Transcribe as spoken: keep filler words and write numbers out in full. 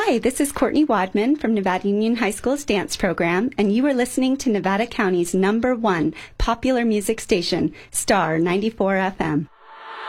Hi, this is Courtney Wadman from Nevada Union High School's dance program, and you are listening to Nevada County's number one popular music station, Star ninety-four F M.